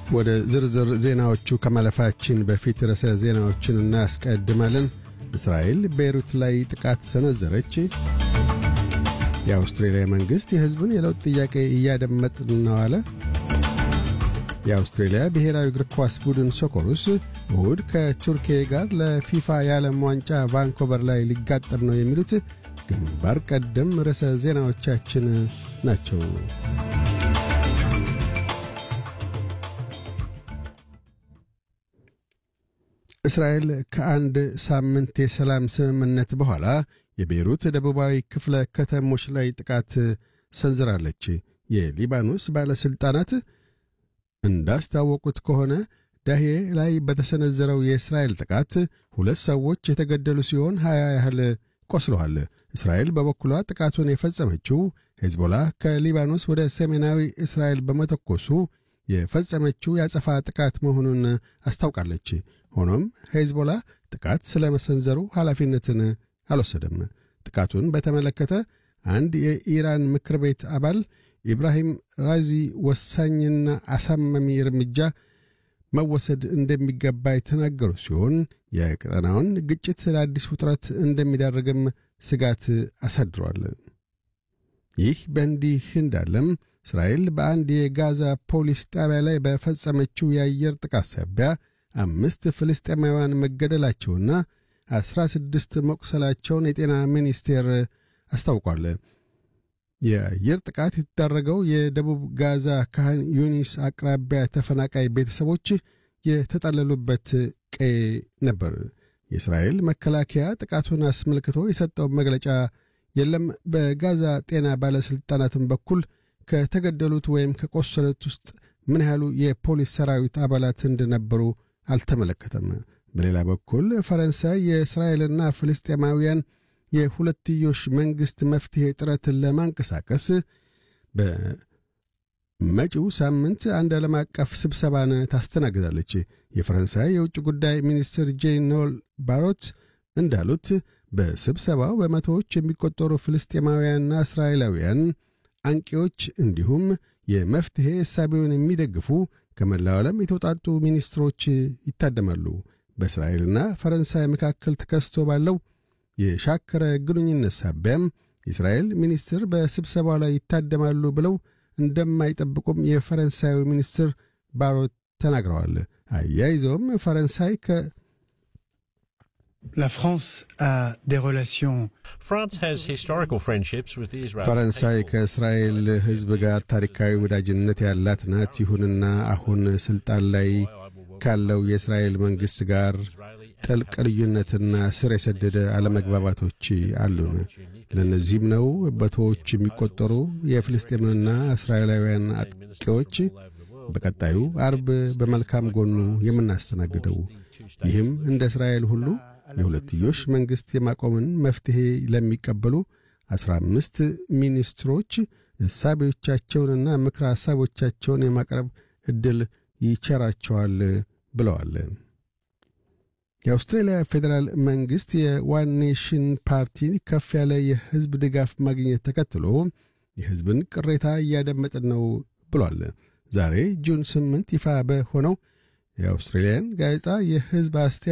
ወደ ዝርዝር ዜናዎቹ ከማለፋችን በፊት ርዕሰ ዜናዎችን እናስቀድማለን። እስራኤል ቤይሩት ላይ ጥቃት ሰነዘረች። የአውስትራሊያ መንግስት የህዝብን የለውጥ ጥያቄ እያደመጥን ነው አለ። የአውስትራሊያ ብሔራዊ እግር ኳስ ቡድን ሶኮሩስ እሁድ ከቱርኪያ ጋር ለፊፋ የዓለም ዋንጫ ቫንኮቨር ላይ ሊጋጠም ነው የሚሉት ግንባር ቀደም ርዕሰ ዜናዎቻችን ናቸው። እስራኤል ከአንድ ሳምንት የሰላም ስምምነት በኋላ የቤይሩት ደቡባዊ ክፍለ ከተሞች ላይ ጥቃት ሰንዝራለች። የሊባኖስ ባለስልጣናት እንዳስታወቁት ከሆነ ዳሄ ላይ በተሰነዘረው የእስራኤል ጥቃት 2 ሰዎች የተገደሉ ሲሆን 20 ያህል ቆስለዋል። እስራኤል በበኩሏ ጥቃቱን የፈጸመችው ሄዝቦላ ከሊባኖስ ወደ ሰሜናዊ እስራኤል በመተኮሱ የፈጸመችው ያጸፋ ጥቃት መሆኑን አስታውቃለች። ሆኖም ሄዝቦላ ጥቃት ስለመሰንዘሩ ኃላፊነትን አልወሰደም። ጥቃቱን በተመለከተ አንድ የኢራን ምክር ቤት አባል ኢብራሂም ራዚ ወሳኝና አሳማሚ እርምጃ መወሰድ እንደሚገባ የተናገሩ ሲሆን የቀጠናውን ግጭት ለአዲስ ውጥረት እንደሚዳርግም ስጋት አሳድሯል። ይህ በእንዲህ እንዳለም እስራኤል በአንድ የጋዛ ፖሊስ ጣቢያ ላይ በፈጸመችው የአየር ጥቃት ሳቢያ 5 ፍልስጤማውያን መገደላቸውና 16 መቁሰላቸውን የጤና ሚኒስቴር አስታውቋል። የአየር ጥቃት የተደረገው የደቡብ ጋዛ ካህን ዩኒስ አቅራቢያ ተፈናቃይ ቤተሰቦች የተጠለሉበት ቀይ ነበር። የእስራኤል መከላከያ ጥቃቱን አስመልክቶ የሰጠው መግለጫ የለም። በጋዛ ጤና ባለስልጣናትም በኩል ከተገደሉት ወይም ከቆሰሉት ውስጥ ምን ያህሉ የፖሊስ ሰራዊት አባላት እንደነበሩ አልተመለከተም። በሌላ በኩል ፈረንሳይ የእስራኤልና ፍልስጤማውያን የሁለትዮሽ መንግስት መፍትሄ ጥረትን ለማንቀሳቀስ በመጪው ሳምንት አንድ ዓለም አቀፍ ስብሰባን ታስተናግዳለች። የፈረንሳይ የውጭ ጉዳይ ሚኒስትር ጄን-ኖል ባሮት እንዳሉት በስብሰባው በመቶዎች የሚቆጠሩ ፍልስጤማውያንና እስራኤላውያን አንቂዎች እንዲሁም የመፍትሄ ሐሳቡን የሚደግፉ ከመላው ዓለም የተውጣጡ ሚኒስትሮች ይታደማሉ። በእስራኤልና ፈረንሳይ መካከል ተከስቶ ባለው የሻከረ ግንኙነት ሳቢያም የእስራኤል ሚኒስትር በስብሰባው ላይ ይታደማሉ ብለው እንደማይጠብቁም የፈረንሳዩ ሚኒስትር ባሮት ተናግረዋል። አያይዘውም ፈረንሳይ La France a des relations. France has historical friendships with the Israeli. ፈረንሳይ ከእስራኤል ሕዝብ ጋር ታሪካዊ ወዳጅነት ያላት ናት። ይሁንና አሁን ስልጣን ላይ ካለው የእስራኤል መንግስት ጋር ጥልቅ ልዩነትና ስር የሰደደ አለመግባባቶች አሉን። ለነዚህም ነው በመቶዎች የሚቆጠሩ የፍልስጤምና እስራኤላውያን አጥቂዎች በቀጣዩ አርብ በመልካም ጎኑ የምናስተናግደው። ይህም እንደ እስራኤል ሁሉ የሁለትዮሽ መንግስት የማቆምን መፍትሄ ለሚቀበሉ 15 ሚኒስትሮች ሐሳቦቻቸውንና ምክረ ሐሳቦቻቸውን የማቅረብ ዕድል ይቸራቸዋል ብለዋል። የአውስትራሊያ ፌዴራል መንግስት የዋን ኔሽን ፓርቲን ከፍ ያለ የህዝብ ድጋፍ ማግኘት ተከትሎ የህዝብን ቅሬታ እያደመጥን ነው ብሏል። ዛሬ ጁን 8 ይፋ በሆነው የአውስትራሊያን ጋዜጣ የህዝብ